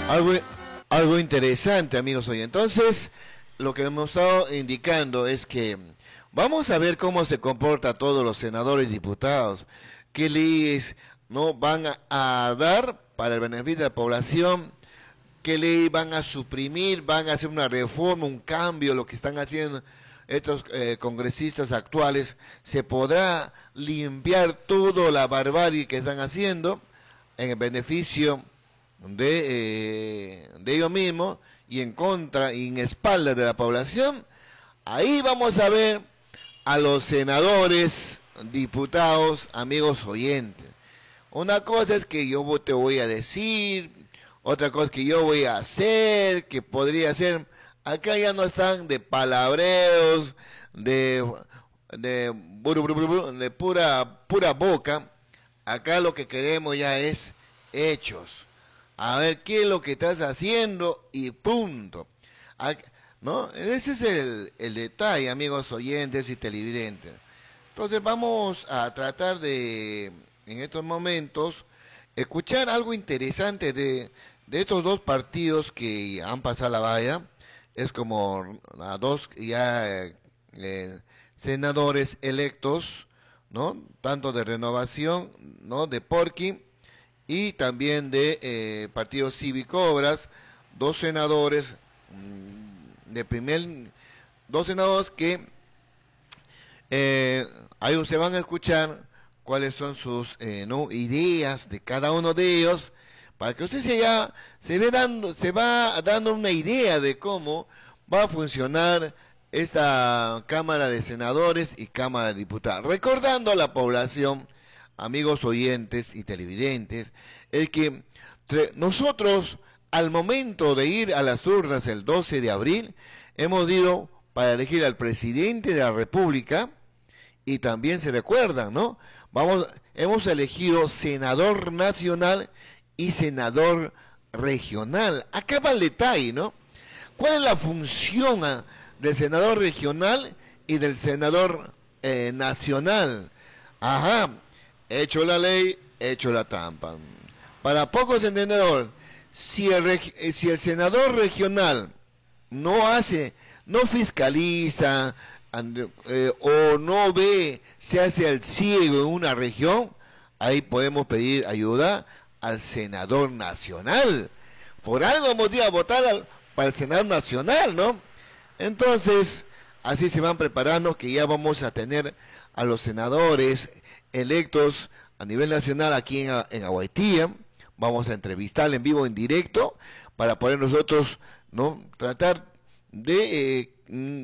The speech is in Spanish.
Algo, algo interesante, amigos hoy. Entonces, lo que hemos estado indicando es que vamos a ver cómo se comporta todos los senadores y diputados, qué leyes no van a dar para el beneficio de la población, qué ley van a suprimir, van a hacer una reforma, un cambio, lo que están haciendo estos congresistas actuales. Se podrá limpiar toda la barbarie que están haciendo en el beneficio de ellos mismos y en contra y en espalda de la población. Ahí vamos a ver a los senadores, diputados, amigos oyentes. Una cosa es que yo te voy a decir, otra cosa que yo voy a hacer, que podría ser. Acá ya no están de palabreos, de pura boca. Acá lo que queremos ya es hechos. A ver qué es lo que estás haciendo y punto. ¿No? Ese es el detalle, amigos oyentes y televidentes. Entonces vamos a tratar de, en estos momentos, escuchar algo interesante de estos dos partidos que han pasado la valla. Es como a dos ya senadores electos, ¿no? Tanto de Renovación, ¿no? De Porqui y también de Partido Cívico Obras, dos senadores dos senadores que ahí se van a escuchar cuáles son sus ¿no? ideas de cada uno de ellos, para que usted se va dando una idea de cómo va a funcionar esta Cámara de Senadores y Cámara de Diputados. Recordando a la población, amigos oyentes y televidentes, el que nosotros al momento de ir a las urnas el 12 de abril, hemos ido para elegir al presidente de la República y también se recuerdan, ¿no? Hemos elegido senador nacional y senador regional. Acá va el detalle, ¿no? ¿Cuál es la función del senador regional y del senador nacional? Ajá, hecho la ley, hecho la trampa. Para pocos entendedores, si el senador regional no fiscaliza o no ve, se hace el ciego en una región, ahí podemos pedir ayuda al senador nacional. Por algo hemos ido a votar para el senador nacional, ¿no? Entonces, así se van preparando, que ya vamos a tener a los senadores electos a nivel nacional aquí en Aguaitía. Vamos a entrevistar en vivo, en directo, para poder nosotros, ¿no?, tratar de